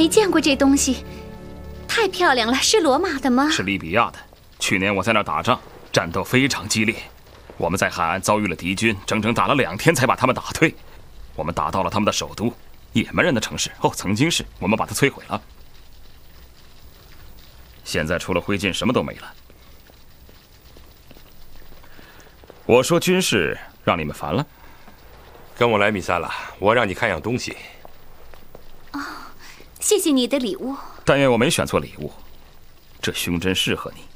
没见过这东西，太漂亮了。是罗马的吗？ 是利比亚的。去年我在那儿打仗，战斗非常激烈。我们在海岸遭遇了敌军，整整打了2天才把他们打退。我们打到了他们的首都，也门人的城市。曾经是，我们把它摧毁了。现在除了灰烬，什么都没了。我说军事让你们烦了？ 跟我来，米萨拉，我让你看样东西。 谢谢你的礼物。 但愿我没选错礼物，这胸针适合你。